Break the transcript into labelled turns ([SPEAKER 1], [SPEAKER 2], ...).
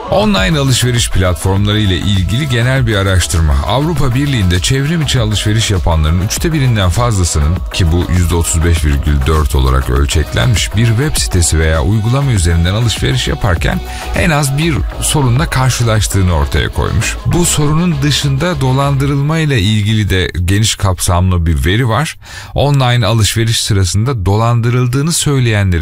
[SPEAKER 1] Online alışveriş platformları ile ilgili genel bir araştırma. Avrupa Birliği'nde çevrim içi alışveriş yapanların 1/3'ünden fazlasının, ki bu %35,4 olarak ölçeklenmiş, bir web sitesi veya uygulama üzerinden alışveriş yaparken en az bir sorunla karşılaştığını ortaya koymuş. Bu sorunun dışında dolandırılma ile ilgili de geniş kapsamlı bir veri var. Online alışveriş sırasında dolandırıldığını söyleyenlerin